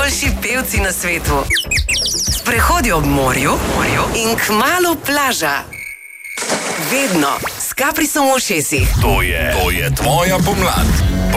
najboljši pevci na svetu. Sprehodi ob morju in kmalu plaža. Vedno s Caprisom v ušesih. To je tvoja pomlad.